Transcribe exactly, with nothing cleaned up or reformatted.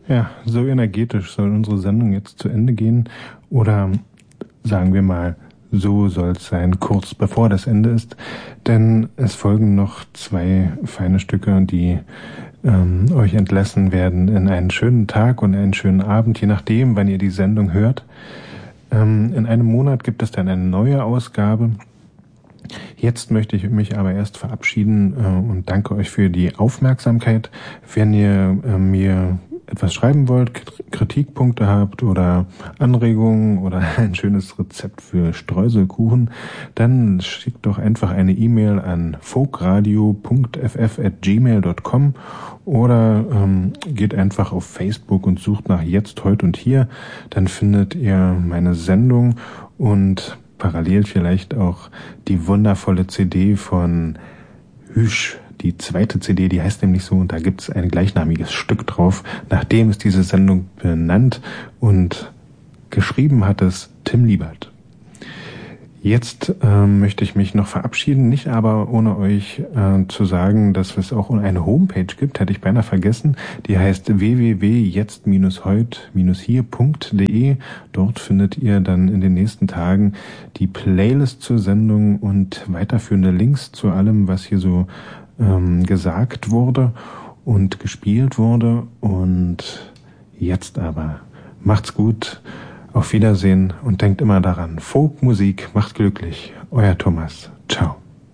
Ja, so energetisch soll unsere Sendung jetzt zu Ende gehen. Oder sagen wir mal, so soll es sein, kurz bevor das Ende ist. Denn es folgen noch zwei feine Stücke, die ähm, euch entlassen werden in einen schönen Tag und einen schönen Abend, je nachdem, wann ihr die Sendung hört. Ähm, in einem Monat gibt es dann eine neue Ausgabe. Jetzt möchte ich mich aber erst verabschieden äh, und danke euch für die Aufmerksamkeit. Wenn ihr äh, mir etwas schreiben wollt, Kritikpunkte habt oder Anregungen oder ein schönes Rezept für Streuselkuchen, dann schickt doch einfach eine E-Mail an folkradio punkt f f at gmail punkt com oder ähm, geht einfach auf Facebook und sucht nach Jetzt, Heute und Hier. Dann findet ihr meine Sendung und parallel vielleicht auch die wundervolle C D von Hüsch. Die zweite C D, die heißt nämlich so, und da gibt es ein gleichnamiges Stück drauf. Nachdem ist diese Sendung benannt und geschrieben hat es Tim Liebert. Jetzt äh, möchte ich mich noch verabschieden, nicht aber ohne euch äh, zu sagen, dass es auch eine Homepage gibt, hätte ich beinahe vergessen. Die heißt w w w punkt jetzt heut hier punkt d e. Dort findet ihr dann in den nächsten Tagen die Playlist zur Sendung und weiterführende Links zu allem, was hier so ähm, gesagt wurde und gespielt wurde. Und jetzt aber macht's gut. Auf Wiedersehen und denkt immer daran, Folkmusik macht glücklich. Euer Thomas. Ciao.